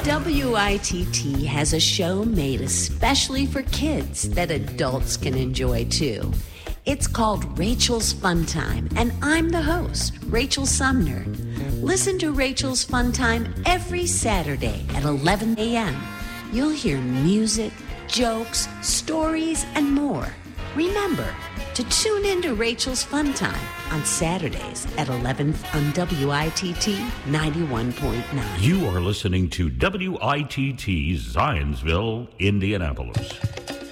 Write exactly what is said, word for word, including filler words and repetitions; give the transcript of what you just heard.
W I T T has a show made especially for kids that adults can enjoy too. It's called Rachel's Fun Time, and I'm the host, Rachel Sumner. Listen to Rachel's Fun Time every Saturday at eleven a.m. You'll hear music, jokes, stories, and more. Remember to tune in to Rachel's Fun Time on Saturdays at eleven on W I T T ninety-one point nine. You are listening to W I T T Zionsville, Indianapolis.